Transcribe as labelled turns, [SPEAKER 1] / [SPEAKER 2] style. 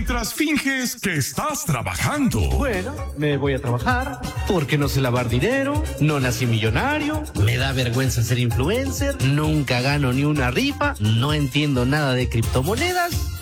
[SPEAKER 1] mientras finges que estás trabajando.
[SPEAKER 2] Bueno, me voy a trabajar porque no sé lavar dinero, no nací millonario, me da vergüenza ser influencer, nunca gano ni una rifa, no entiendo nada de criptomonedas.